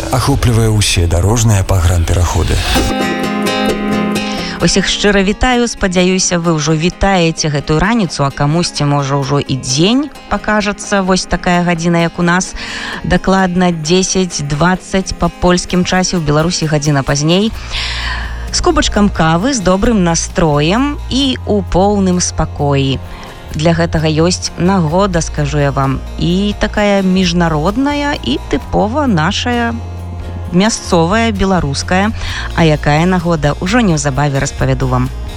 ахоплівае ўсе дарожныя пагранпераходы. Усіх шчыра вітаю, спадзяюся, вы ўжо вітаеце гэтую раніцу, а камусьці, можа, ўжо і дзень пакажацца. Вось такая гадзіна, як у нас, дакладна 10:20 па польскім часе, у Беларусі гадзіна пазней. З кубачкам кавы, з добрым настроем і у поўным спакоі. Для гэтага ёсць нагода, скажу я вам, і такая міжнародная, і тыпова нашая мясцовая, беларуская. А якая нагода, ужо неўзабаве распавяду вам.